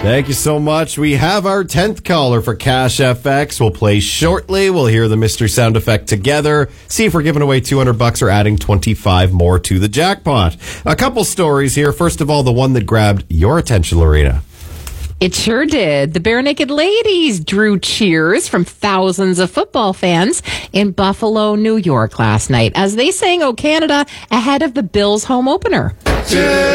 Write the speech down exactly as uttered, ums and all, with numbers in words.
Thank you so much. We have our tenth caller for Cash F X. We'll play shortly. We'll hear the mystery sound effect together. See if we're giving away two hundred bucks or adding twenty-five more to the jackpot. A couple stories here. First of all, the one that grabbed your attention, Lorena. It sure did. The Bare Naked Ladies drew cheers from thousands of football fans in Buffalo, New York last night as they sang "O Canada" ahead of the Bills' home opener. Cheers!